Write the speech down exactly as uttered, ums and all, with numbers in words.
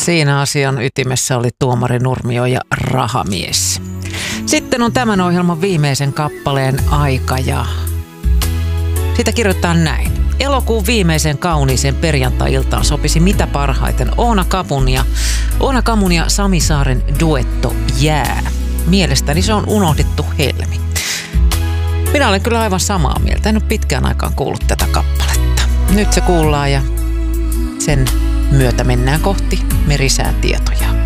Siinä asian ytimessä oli Tuomari Nurmio ja Rahamies. Sitten on tämän ohjelman viimeisen kappaleen aika ja sitä kirjoittaa näin. Elokuun viimeisen kauniisen perjantai-iltaan sopisi mitä parhaiten Oona Kamun ja, Oona Kamun ja Sami Saaren duetto Jää. Mielestäni se on unohdettu helmi. Minä olen kyllä aivan samaa mieltä. En ole pitkään aikaan kuullut tätä kappaletta. Nyt se kuullaan ja sen myötä mennään kohti merisäätietoja.